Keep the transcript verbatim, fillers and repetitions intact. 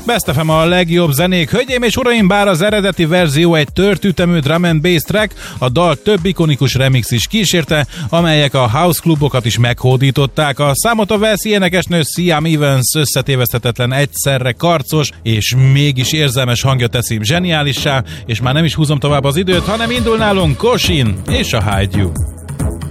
Best ef em a legjobb zenék. Hölgyeim és uraim, bár az eredeti verzió egy törtütemű drum and bass track, a dal több ikonikus remix is kísérte, amelyek a house klubokat is meghódították. A számot a Walesi énekesnő Siam Evans összetéveszthetetlen, egyszerre karcos és mégis érzelmes hangja teszi zseniálissá, és már nem is húzom tovább az időt, hanem indul nálunk Kosin és a Hide You.